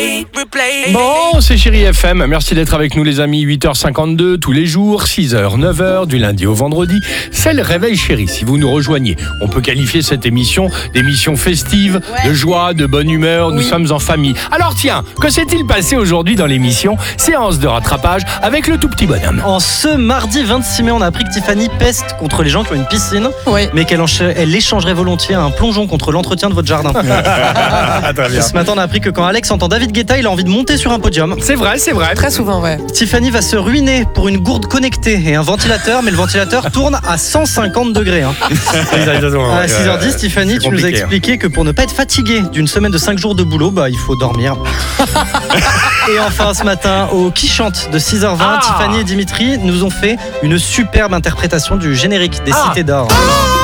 Bon, c'est Chérie FM. Merci d'être avec nous les amis. 8h52 tous les jours, 6h, 9h, du lundi au vendredi. C'est le réveil chéri. Si vous nous rejoignez, on peut qualifier cette émission d'émission festive, de joie, de bonne humeur. Nous sommes en famille. Alors tiens, que s'est-il passé aujourd'hui dans l'émission? Séance de rattrapage avec le tout petit bonhomme. En ce mardi 26 mai, on a appris que Tiffany peste contre les gens qui ont une piscine, mais qu'elle échangerait volontiers un plongeon contre l'entretien de votre jardin. Très bien. Ce matin, on a appris que quand Alex entend David Guetta, il a envie de monter sur un podium. C'est vrai. Très souvent, ouais. Tiffany va se ruiner pour une gourde connectée et un ventilateur, mais le ventilateur tourne à 150 degrés. À 6h10, Tiffany, tu nous as expliqué que pour ne pas être fatigué d'une semaine de 5 jours de boulot, il faut dormir. Et enfin, ce matin, au Qui chante de 6h20, Tiffany et Dimitri nous ont fait une superbe interprétation du générique des Cités d'Or.